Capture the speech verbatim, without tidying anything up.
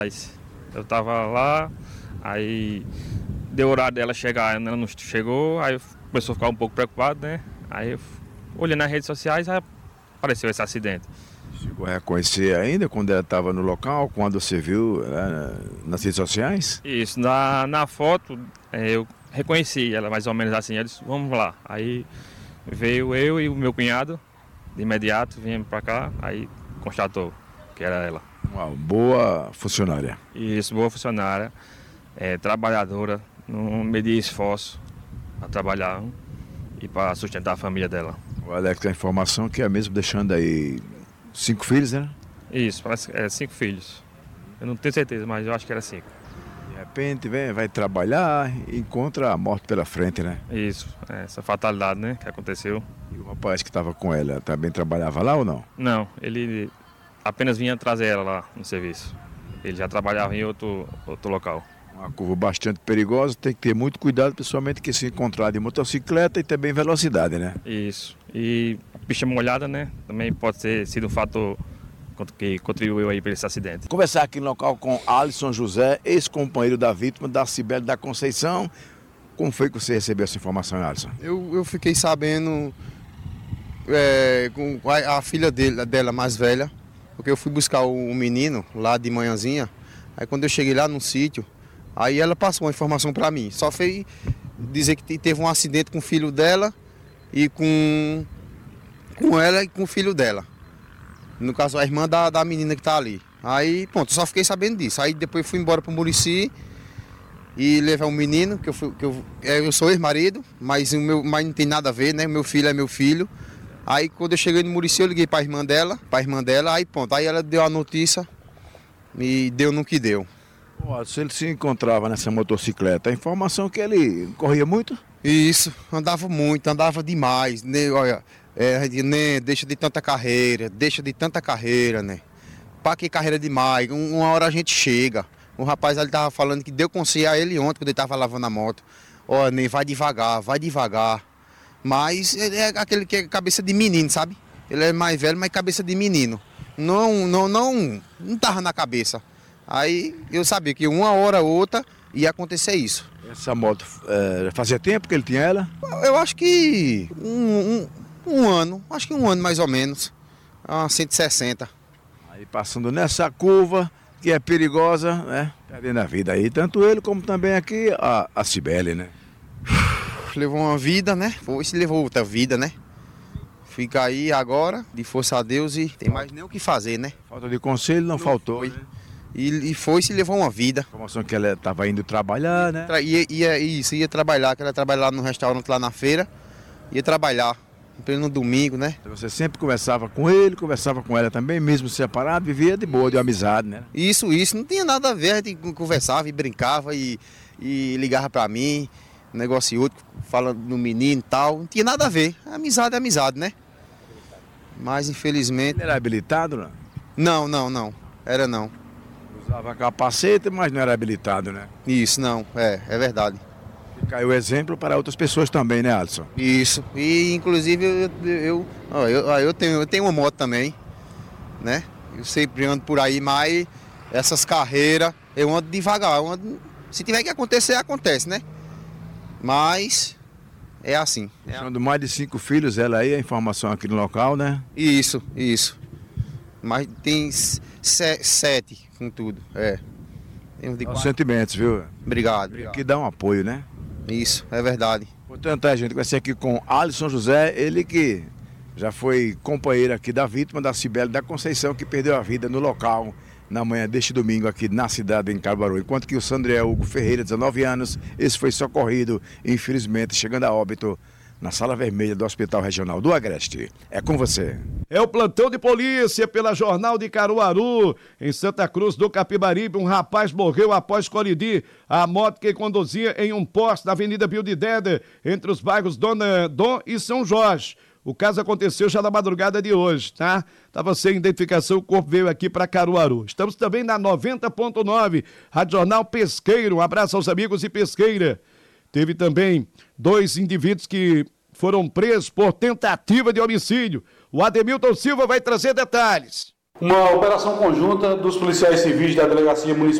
Eu tava lá, aí deu horário dela chegar, ela não chegou, aí começou a ficar um pouco preocupado, né? Aí eu olhei nas redes sociais, aí apareceu esse acidente. Chegou a reconhecer ainda quando ela estava no local, quando você viu né, nas redes sociais? Isso, na, na foto é, eu reconheci ela mais ou menos assim, eu disse, vamos lá. Aí veio eu e o meu cunhado, de imediato, viemos pra cá, aí constatou que era ela. Uma boa funcionária. Isso, boa funcionária, é, trabalhadora, não media esforço para trabalhar e para sustentar a família dela. O Alex tem a informação que é mesmo deixando aí cinco filhos, né? Isso, parece que é cinco filhos. Eu não tenho certeza, mas eu acho que era cinco. De repente vem, vai trabalhar e encontra a morte pela frente, né? Isso, é, essa fatalidade, né, que aconteceu. E o rapaz que estava com ela também trabalhava lá ou não? Não, ele apenas vinha trazer ela lá no serviço. Ele já trabalhava em outro, outro local. Uma curva bastante perigosa, tem que ter muito cuidado, principalmente que se encontrar de motocicleta e também velocidade, né? Isso. E a pista molhada, né? Também pode ter sido um fator que contribuiu aí para esse acidente. Conversar aqui no local com Alisson José, ex-companheiro da vítima, da Cibele da Conceição. Como foi que você recebeu essa informação, Alisson? Eu, eu fiquei sabendo é, com a, a filha dele, dela mais velha, porque eu fui buscar o, o menino lá de manhãzinha. Aí quando eu cheguei lá no sítio, aí ela passou uma informação para mim. Só foi dizer que teve um acidente com o filho dela e com, com ela e com o filho dela. No caso, a irmã da, da menina que tá ali. Aí, pronto, só fiquei sabendo disso. Aí depois fui embora pro Murici e levei um menino, que eu, fui, que eu, eu sou ex-marido, mas, o meu, mas não tem nada a ver, né? Meu filho é meu filho. Aí quando eu cheguei no Murici, eu liguei pra irmã dela, pra irmã dela, aí pronto. Aí ela deu a notícia e deu no que deu. Se ele se encontrava nessa motocicleta, a informação que ele corria muito? Isso, andava muito, andava demais, né? Olha, é, né? Deixa de tanta carreira, deixa de tanta carreira, né? Pra que carreira demais? Uma hora a gente chega. O rapaz ali tava falando que deu conselho a ele ontem, quando ele tava lavando a moto. Ó, nem vai devagar, vai devagar. Mas ele é aquele que é cabeça de menino, sabe? Ele é mais velho, mas cabeça de menino. Não, não, não, não tava na cabeça. Aí eu sabia que uma hora ou outra ia acontecer isso. Essa moto, é, fazia tempo que ele tinha ela? Eu acho que um, um, um ano, acho que um ano mais ou menos, a cento e sessenta. Aí passando nessa curva, que é perigosa, né? Perdendo a vida aí, tanto ele como também aqui a, a Cibele, né? Levou uma vida, né? Foi se levou outra vida, né? Fica aí agora, de força a Deus, e tem mais nem o que fazer, né? Falta de conselho não, não faltou. Foi. Né? E, e foi se levou uma vida. A informação que ela estava indo trabalhar, né? Ia, ia, isso, ia trabalhar, que ela ia trabalhar lá no restaurante lá na feira, ia trabalhar, no domingo, né? Então você sempre conversava com ele, conversava com ela também, mesmo separado, vivia de boa, de amizade, né? Isso, isso, não tinha nada a ver, a gente conversava e brincava e, e ligava pra mim, negócio e outro, falando no menino e tal, não tinha nada a ver, amizade é amizade, né? Mas infelizmente... Ele era habilitado, não? Não, não, não, era não. Usava capacete, mas não era habilitado, né? Isso, não, é, é verdade. E caiu exemplo para outras pessoas também, né, Alisson? Isso, e inclusive eu, eu, eu, eu, eu, tenho, eu tenho uma moto também, né? Eu sempre ando por aí, mas essas carreiras eu ando devagar, eu ando, se tiver que acontecer, acontece, né? Mas é assim. Deixando mais de cinco filhos, ela aí, a informação aqui no local, né? Isso, isso. Mas tem sete com tudo, é. Os sentimentos, viu? Obrigado, obrigado. Que dá um apoio, né? Isso, é verdade. Portanto, a gente vai ser aqui com Alisson José, ele que já foi companheiro aqui da vítima, da Cibele da Conceição, que perdeu a vida no local na manhã deste domingo aqui na cidade, em Caruaru. Enquanto que o Sandriel Hugo Ferreira, dezenove anos, esse foi socorrido, infelizmente, chegando a óbito na Sala Vermelha do Hospital Regional do Agreste. É com você. É o plantão de polícia pela Jornal de Caruaru. Em Santa Cruz do Capibaribe, um rapaz morreu após colidir a moto que conduzia em um poste na Avenida Bio de Deda, entre os bairros Dona Dom e São Jorge. O caso aconteceu já na madrugada de hoje, tá? Tava sem identificação, o corpo veio aqui para Caruaru. Estamos também na noventa ponto nove, Rádio Jornal Pesqueiro. Um abraço aos amigos de Pesqueira. Teve também dois indivíduos que foram presos por tentativa de homicídio. O Ademilton Silva vai trazer detalhes. Uma operação conjunta dos policiais civis da Delegacia Municipal